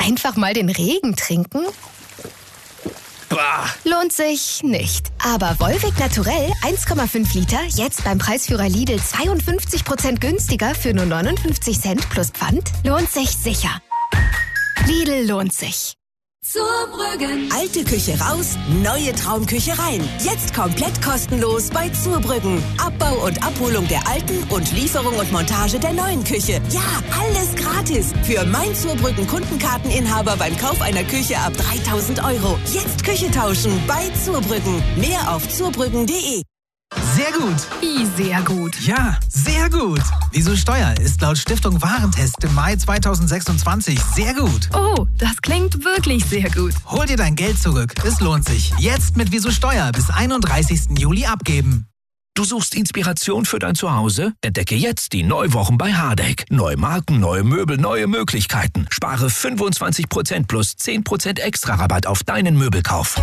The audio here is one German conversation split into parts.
Einfach mal den Regen trinken? Bah. Lohnt sich nicht. Aber Volvic Naturell 1,5 Liter, jetzt beim Preisführer Lidl 52% günstiger für nur 59 Cent plus Pfand, lohnt sich sicher. Lidl lohnt sich. Zurbrüggen. Alte Küche raus, neue Traumküche rein. Jetzt komplett kostenlos bei Zurbrüggen. Abbau und Abholung der alten und Lieferung und Montage der neuen Küche. Ja, alles gratis. Für mein Zurbrüggen Kundenkarteninhaber beim Kauf einer Küche ab 3.000 €. Jetzt Küche tauschen bei Zurbrüggen. Mehr auf zurbrüggen.de. Sehr gut. Wie sehr gut. Ja, sehr gut. Wieso Steuer ist laut Stiftung Warentest im Mai 2026 sehr gut. Oh, das klingt wirklich sehr gut. Hol dir dein Geld zurück. Es lohnt sich. Jetzt mit Wieso Steuer bis 31. Juli abgeben. Du suchst Inspiration für dein Zuhause? Entdecke jetzt die Neuwochen bei Hardegg. Neue Marken, neue Möbel, neue Möglichkeiten. Spare 25% plus 10% extra Rabatt auf deinen Möbelkauf.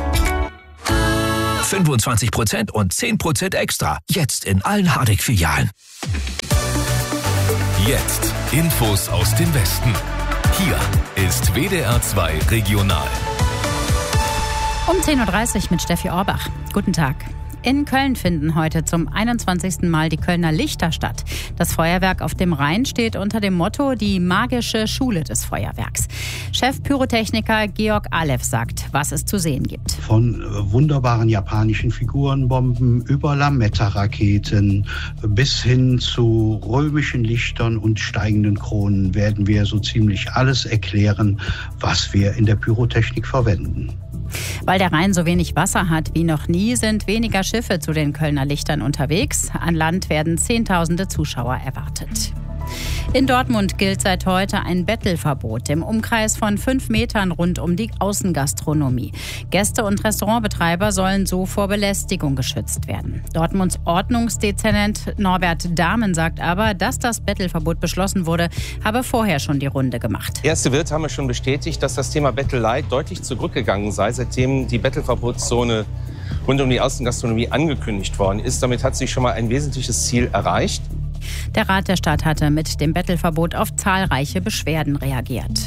25% und 10% extra. Jetzt in allen Hardegg-Filialen. Jetzt Infos aus dem Westen. Hier ist WDR 2 Regional. Um 10.30 Uhr mit Steffi Orbach. Guten Tag. In Köln finden heute zum 21. Mal die Kölner Lichter statt. Das Feuerwerk auf dem Rhein steht unter dem Motto die magische Schule des Feuerwerks. Chef-Pyrotechniker Georg Alev sagt, was es zu sehen gibt. Von wunderbaren japanischen Figurenbomben über Lametta-Raketen bis hin zu römischen Lichtern und steigenden Kronen werden wir so ziemlich alles erklären, was wir in der Pyrotechnik verwenden. Weil der Rhein so wenig Wasser hat wie noch nie, sind weniger Schiffe zu den Kölner Lichtern unterwegs. An Land werden Zehntausende Zuschauer erwartet. In Dortmund gilt seit heute ein Bettelverbot im Umkreis von 5 Metern rund um die Außengastronomie. Gäste und Restaurantbetreiber sollen so vor Belästigung geschützt werden. Dortmunds Ordnungsdezernent Norbert Dahmen sagt aber, dass das Bettelverbot beschlossen wurde, habe vorher schon die Runde gemacht. Erste Wirte haben schon bestätigt, dass das Thema Bettelei deutlich zurückgegangen sei, seitdem die Bettelverbotszone rund um die Außengastronomie angekündigt worden ist. Damit hat sich schon mal ein wesentliches Ziel erreicht. Der Rat der Stadt hatte mit dem Bettelverbot auf zahlreiche Beschwerden reagiert.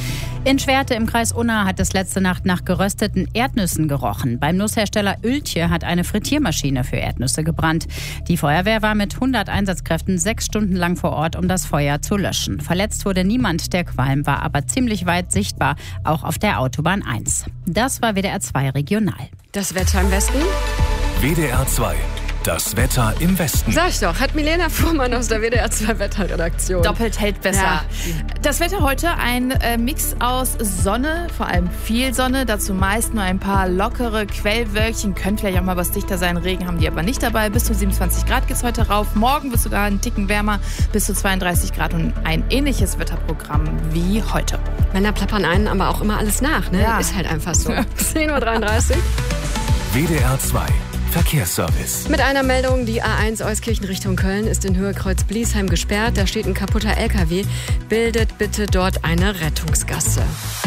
In Schwerte im Kreis Unna hat es letzte Nacht nach gerösteten Erdnüssen gerochen. Beim Nusshersteller Oeltje hat eine Frittiermaschine für Erdnüsse gebrannt. Die Feuerwehr war mit 100 Einsatzkräften 6 Stunden lang vor Ort, um das Feuer zu löschen. Verletzt wurde niemand, der Qualm war aber ziemlich weit sichtbar, auch auf der Autobahn 1. Das war WDR 2 Regional. Das Wetter im Westen? WDR 2. Das Wetter im Westen. Sag ich doch, hat Milena Fuhrmann aus der WDR 2 Wetterredaktion. Doppelt hält besser. Ja. Das Wetter heute ein Mix aus Sonne, vor allem viel Sonne, dazu meist nur ein paar lockere Quellwölkchen, können vielleicht auch mal was dichter sein. Regen haben die aber nicht dabei. Bis zu 27 Grad geht's heute rauf. Morgen wird sogar ein Ticken wärmer, bis zu 32 Grad und ein ähnliches Wetterprogramm wie heute. Männer plappern einen aber auch immer alles nach, ne? Ja. Ist halt einfach so. 10.33 Uhr. WDR 2. Verkehrsservice. Mit einer Meldung, die A1 Euskirchen Richtung Köln ist in Höhe Kreuz-Bliesheim gesperrt. Da steht ein kaputter LKW. Bildet bitte dort eine Rettungsgasse.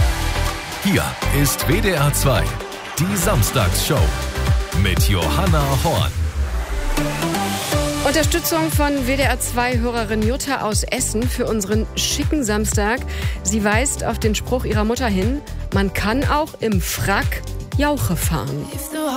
Hier ist WDR 2. Die Samstagsshow mit Johanna Horn. Unterstützung von WDR 2 Hörerin Jutta aus Essen für unseren schicken Samstag. Sie weist auf den Spruch ihrer Mutter hin, man kann auch im Frack Jauche fahren.